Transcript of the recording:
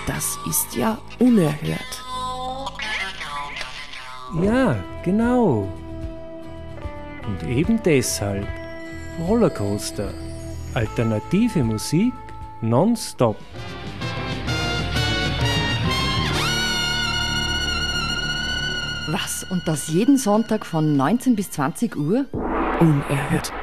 Das ist ja unerhört. Ja, genau. Und eben deshalb Rollercoaster. Alternative Musik nonstop. Was? Und das jeden Sonntag von 19 bis 20 Uhr? Unerhört.